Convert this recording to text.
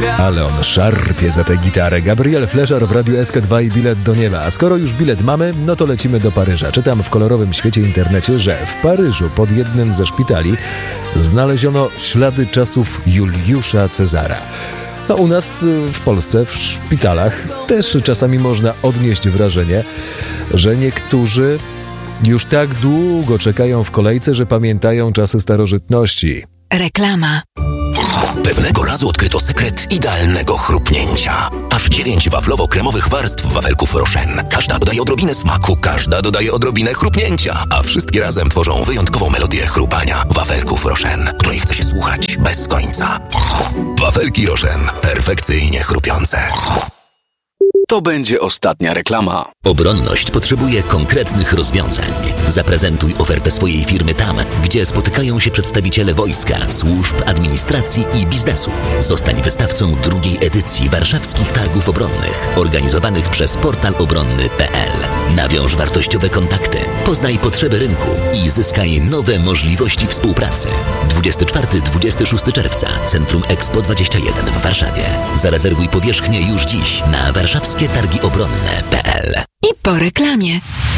Ale on szarpie za tę gitarę. Gabriel Fleszar w Radiu SK2 i Bilet do nieba. A skoro już bilet mamy, no to lecimy do Paryża. Czytam w kolorowym świecie internecie, że w Paryżu pod jednym ze szpitali znaleziono ślady czasów Juliusza Cezara. No u nas w Polsce, w szpitalach też czasami można odnieść wrażenie, że niektórzy już tak długo czekają w kolejce, że pamiętają czasy starożytności. Reklama. Pewnego razu odkryto sekret idealnego chrupnięcia. Aż 9 waflowo-kremowych warstw wafelków Rochen. Każda dodaje odrobinę smaku, każda dodaje odrobinę chrupnięcia, a wszystkie razem tworzą wyjątkową melodię chrupania wafelków Rochen, której chce się słuchać bez końca. Wafelki Rochen. Perfekcyjnie chrupiące. To będzie ostatnia reklama. Obronność potrzebuje konkretnych rozwiązań. Zaprezentuj ofertę swojej firmy tam, gdzie spotykają się przedstawiciele wojska, służb, administracji i biznesu. Zostań wystawcą drugiej edycji Warszawskich Targów Obronnych, organizowanych przez portal obronny.pl. Nawiąż wartościowe kontakty, poznaj potrzeby rynku i zyskaj nowe możliwości współpracy. 24-26 czerwca, Centrum Expo 21 w Warszawie. Zarezerwuj powierzchnię już dziś na warszawskietargiobronne.pl. I po reklamie.